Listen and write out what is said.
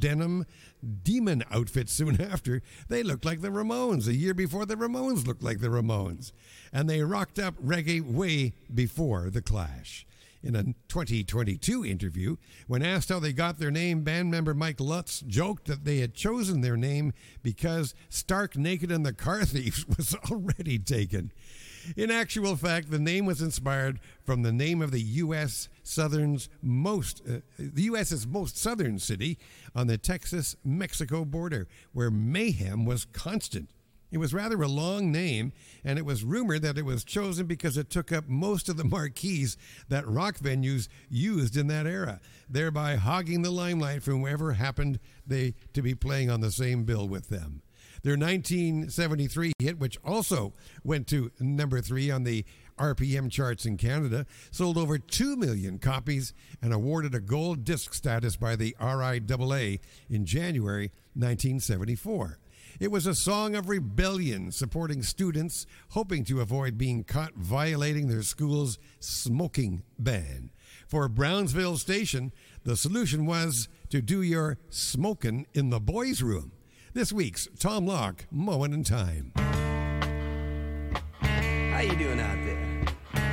denim demon outfit soon after, they looked like the Ramones. A year before, the Ramones looked like the Ramones. And they rocked up reggae way before The Clash. In a 2022 interview, when asked how they got their name, band member Mike Lutz joked that they had chosen their name because Stark Naked and the Car Thieves was already taken. In actual fact, the name was inspired from the name of the U.S.'s most southern city on the Texas-Mexico border, where mayhem was constant. It was rather a long name, and it was rumored that it was chosen because it took up most of the marquees that rock venues used in that era, thereby hogging the limelight from whoever happened to be playing on the same bill with them. Their 1973 hit, which also went to number 3 on the RPM charts in Canada, sold over 2 million copies and awarded a gold disc status by the RIAA in January 1974. It was a song of rebellion supporting students hoping to avoid being caught violating their school's smoking ban. For Brownsville Station, the solution was to do your smoking in the boys' room. This week's Tom Locke, Moment in Time. How you doing out there?